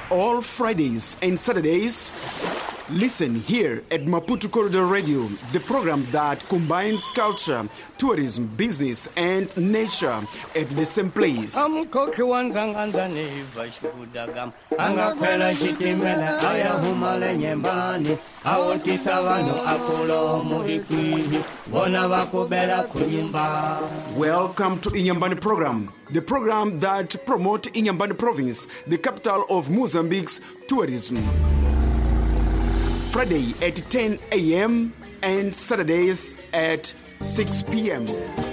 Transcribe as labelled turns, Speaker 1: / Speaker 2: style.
Speaker 1: all Fridays and Saturdays. Listen here at Maputo Corridor Radio, the program that combines culture, tourism, business, and nature at the same place. Welcome to Inyambani Program, the program that promotes Inyambani Province, the capital of Mozambique's tourism. Friday at 10 a.m. and Saturdays at 6 p.m.